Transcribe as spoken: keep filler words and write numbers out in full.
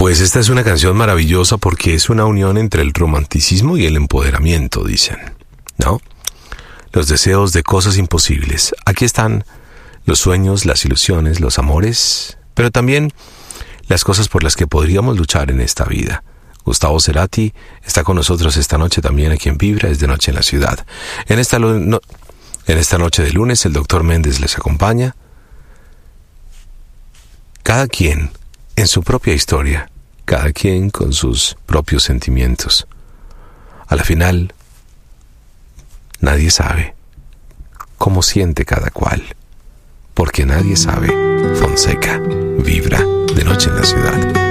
Pues esta es una canción maravillosa porque es una unión entre el romanticismo y el empoderamiento, dicen, ¿no? Los deseos de cosas imposibles. Aquí están los sueños, las ilusiones, los amores, pero también las cosas por las que podríamos luchar en esta vida. Gustavo Cerati está con nosotros esta noche también aquí en Vibra, es de Noche en la Ciudad. En esta, no, en esta noche de lunes el doctor Méndez les acompaña. Cada quien en su propia historia, cada quien con sus propios sentimientos. A la final, nadie sabe cómo siente cada cual, porque nadie sabe. Fonseca, Vibra, de Noche en la Ciudad.